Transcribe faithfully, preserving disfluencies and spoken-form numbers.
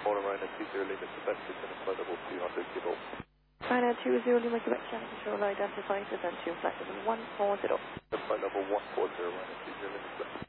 morning, Ryanair two zero Lima, Quebec, descending flight level two hundred, give up. Ryanair two zero Lima, Quebec, channel control identified, descend to flight level one four zero. Flight level one four zero, Ryanair two zero Lima, Quebec.